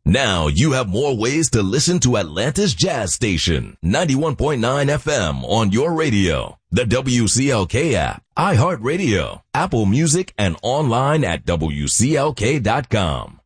Now you have more ways to listen to Atlanta's Jazz Station, 91.9 FM on your radio, the WCLK app, iHeartRadio, Apple Music, and online at WCLK.com.